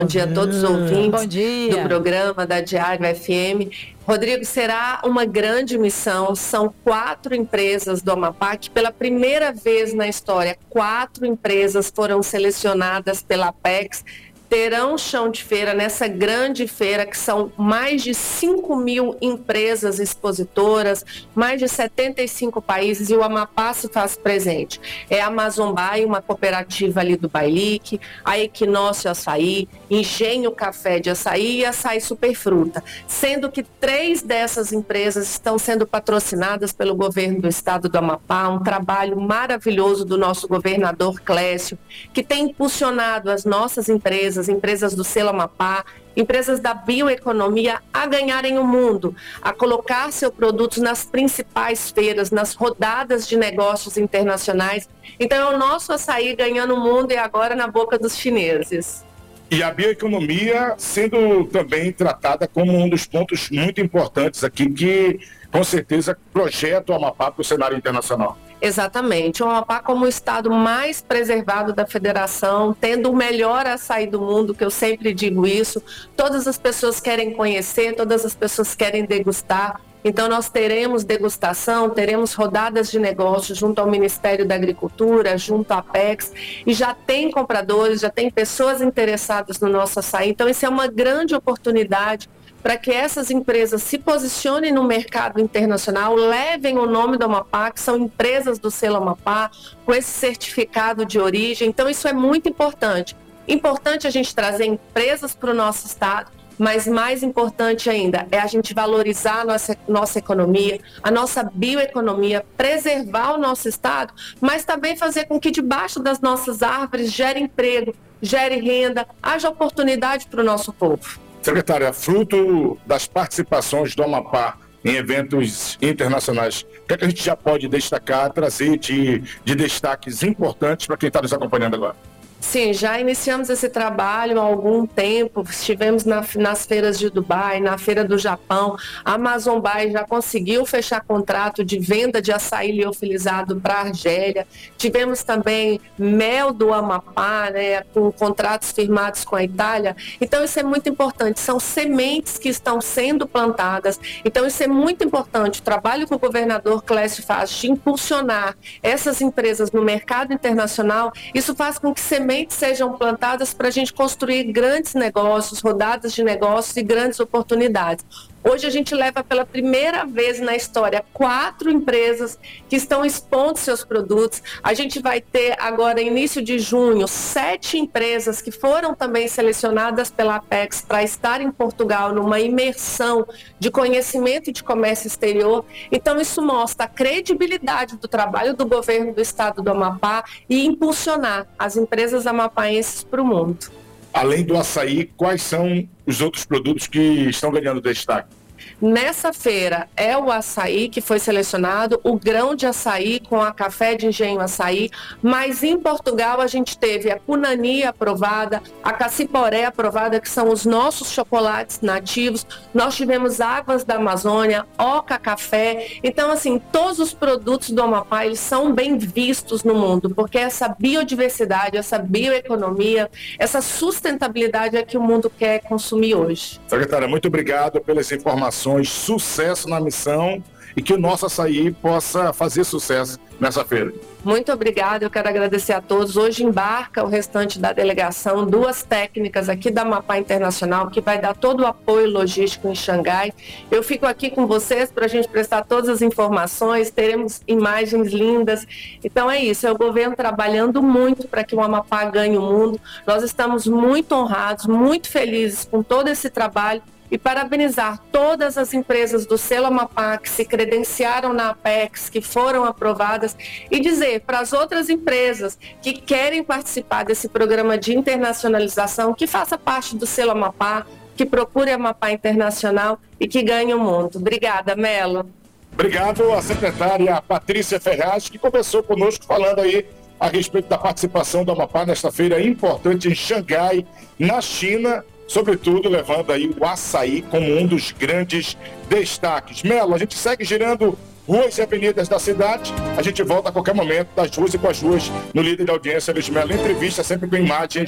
Bom dia a todos os ouvintes do programa da Diário FM. Rodrigo, será uma grande missão. São 4 empresas do Amapá que, pela primeira vez na história, 4 empresas foram selecionadas pela Apex. Terão chão de feira nessa grande feira, que são mais de 5.000 empresas expositoras, mais de 75 países, e o Amapá se faz presente. É a Amazon Buy, uma cooperativa ali do Bailique, a Equinócio Açaí, Engenho Café de Açaí e Açaí Superfruta, sendo que 3 dessas empresas estão sendo patrocinadas pelo governo do estado do Amapá, um trabalho maravilhoso do nosso governador Clécio, que tem impulsionado as nossas empresas do selo Amapá, empresas da bioeconomia a ganharem o mundo, a colocar seus produtos nas principais feiras, nas rodadas de negócios internacionais. Então é o nosso açaí ganhando o mundo e agora na boca dos chineses. E a bioeconomia sendo também tratada como um dos pontos muito importantes aqui, que com certeza projeta o Amapá para o cenário internacional. Exatamente, o Amapá como o estado mais preservado da federação, tendo o melhor açaí do mundo, que eu sempre digo isso, todas as pessoas querem conhecer, todas as pessoas querem degustar. Então nós teremos degustação, teremos rodadas de negócios junto ao Ministério da Agricultura, junto à Apex, e já tem compradores, já tem pessoas interessadas no nosso açaí. Então isso é uma grande oportunidade para que essas empresas se posicionem no mercado internacional, levem o nome do Amapá, que são empresas do selo Amapá, com esse certificado de origem. Então isso é muito importante. Importante a gente trazer empresas para o nosso estado, mas mais importante ainda é a gente valorizar a nossa economia, a nossa bioeconomia, preservar o nosso estado, mas também fazer com que debaixo das nossas árvores gere emprego, gere renda, haja oportunidade para o nosso povo. Secretária, fruto das participações do Amapá em eventos internacionais, o que é que a gente já pode destacar, trazer de destaques importantes para quem está nos acompanhando agora? Sim, já iniciamos esse trabalho há algum tempo, estivemos nas feiras de Dubai, na feira do Japão, a Amazon Buy já conseguiu fechar contrato de venda de açaí liofilizado para a Argélia, tivemos também mel do Amapá, né, com contratos firmados com a Itália. Então isso é muito importante, são sementes que estão sendo plantadas, então isso é muito importante, o trabalho que o governador Clécio faz de impulsionar essas empresas no mercado internacional, isso faz com que sementes sejam plantadas para a gente construir grandes negócios, rodadas de negócios e grandes oportunidades. Hoje a gente leva pela primeira vez na história 4 empresas que estão expondo seus produtos. A gente vai ter agora, início de junho, 7 empresas que foram também selecionadas pela Apex para estar em Portugal numa imersão de conhecimento e de comércio exterior. Então isso mostra a credibilidade do trabalho do governo do estado do Amapá e impulsionar as empresas amapaenses para o mundo. Além do açaí, quais são os outros produtos que estão ganhando destaque? Nessa feira é o açaí que foi selecionado, o grão de açaí com a café de engenho açaí, mas em Portugal a gente teve a Punani aprovada, a Caciporé aprovada, que são os nossos chocolates nativos, nós tivemos águas da Amazônia, Oca Café. Então assim, todos os produtos do Amapá, eles são bem vistos no mundo, porque essa biodiversidade, essa bioeconomia, essa sustentabilidade é que o mundo quer consumir hoje. Secretária, muito obrigado pelas informações, sucesso na missão e que o nosso açaí possa fazer sucesso nessa feira. Muito obrigada, eu quero agradecer a todos. Hoje embarca o restante da delegação, 2 técnicas aqui da Amapá Internacional, que vai dar todo o apoio logístico em Xangai. Eu fico aqui com vocês para a gente prestar todas as informações, teremos imagens lindas. Então é isso, é o governo trabalhando muito para que o Amapá ganhe o mundo. Nós estamos muito honrados, muito felizes com todo esse trabalho e parabenizar todas as empresas do selo Amapá que se credenciaram na Apex, que foram aprovadas, e dizer para as outras empresas que querem participar desse programa de internacionalização, que faça parte do selo Amapá, que procure Amapá Internacional e que ganhe o mundo. Obrigada, Melo. Obrigado à secretária Patrícia Ferraz, que conversou conosco falando aí a respeito da participação do Amapá nesta feira importante em Xangai, na China, sobretudo levando aí o açaí como um dos grandes destaques. Melo, a gente segue girando ruas e avenidas da cidade. A gente volta a qualquer momento das ruas e com as ruas no Líder da Audiência, Luiz Melo. Entrevista sempre com imagens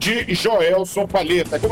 de Joelson Palheta.